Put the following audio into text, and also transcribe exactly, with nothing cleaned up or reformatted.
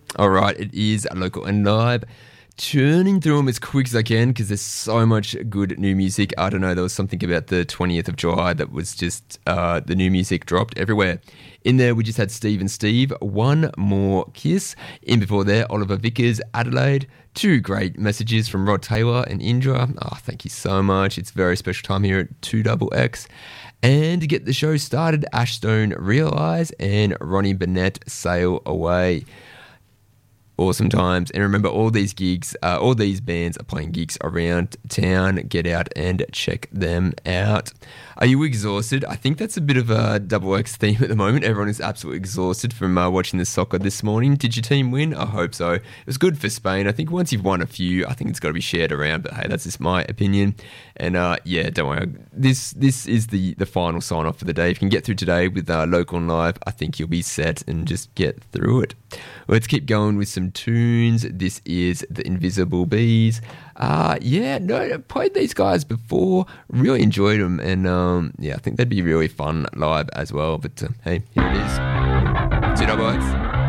All right, it is Local and Live. Churning through them as quick as I can because there's so much good new music. I don't know, there was something about the twentieth of July that was just, uh, the new music dropped everywhere. In there, we just had Steve and Steve, One More Kiss. In before there, Oliver Vickers, Adelaide. Two great messages from Rod Taylor and Indra. Oh, thank you so much. It's a very special time here at two X X. And to get the show started, Ashstone Realise and Ronnie Burnett, Sail Away. Awesome times. And remember, all these gigs, uh, all these bands are playing gigs around town. Get out and check them out. Are you exhausted? I think that's a bit of a double X theme at the moment. Everyone is absolutely exhausted from uh, watching the soccer this morning. Did your team win? I hope so. It was good for Spain. I think once you've won a few, I think it's got to be shared around. But hey, that's just my opinion. And uh, yeah, don't worry. This this is the, the final sign off for the day. If you can get through today with uh, Local and Live, I think you'll be set and just get through it. Let's keep going with some tunes. This is The Invisible Bees. Uh, yeah, no, I played these guys before. Really enjoyed them. And um, yeah, I think they'd be really fun live as well. But uh, hey, here it is. two X X.